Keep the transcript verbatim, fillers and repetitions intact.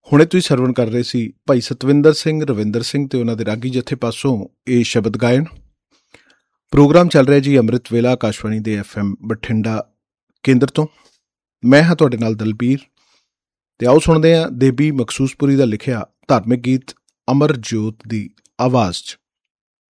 ਹੁਣੇ ਤੁਸੀਂ ਸਰਵਣ ਕਰ ਰਹੇ ਸੀ ਭਾਈ ਸਤਵਿੰਦਰ ਸਿੰਘ, ਰਵਿੰਦਰ ਸਿੰਘ ਤੇ ਉਹਨਾਂ ਦੇ ਰਾਗੀ ਜਥੇ ਪਾਸੋਂ ਇਹ ਸ਼ਬਦ ਗਾਇਨ। ਪ੍ਰੋਗਰਾਮ ਚੱਲ ਰਿਹਾ ਜੀ ਅੰਮ੍ਰਿਤ ਵੇਲਾ, ਆਕਾਸ਼ਵਾਣੀ ਦੇ ਐਫ ਐਮ ਬਠਿੰਡਾ ਕੇਂਦਰ ਤੋਂ। ਮੈਂ ਹਾਂ ਤੁਹਾਡੇ ਨਾਲ ਦਲਬੀਰ, ਤੇ ਆਓ ਸੁਣਦੇ ਹਾਂ ਦੇਬੀ ਮਖਸੂਸਪੁਰੀ ਦਾ ਲਿਖਿਆ ਧਾਰਮਿਕ ਗੀਤ ਅਮਰ ਜੋਤ ਦੀ ਆਵਾਜ਼ 'ਚ।